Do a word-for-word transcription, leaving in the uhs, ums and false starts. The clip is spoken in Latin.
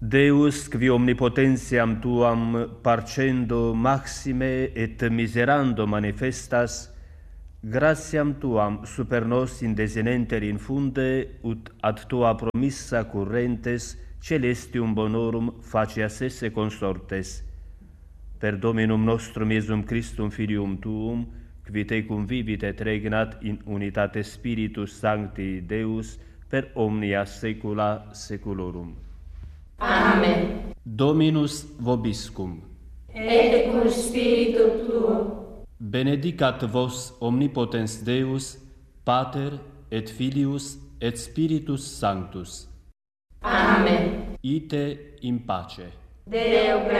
Deus, qui omnipotentiam tuam parcendo maxime et miserando manifestas, gratiam tuam super nos indesinenter infunde, ut ad tua promissa currentes celestium bonorum facias esse consortes. Per Dominum nostrum Iesum Christum Filium tuum, qui tecum vivit et regnat in unitate Spiritus Sancti Deus, per omnia saecula saeculorum. Amen. Dominus vobiscum. Et cum spiritu tuo. Benedicat vos omnipotens Deus, Pater et Filius et Spiritus Sanctus. Amen. Ite in pace. Deo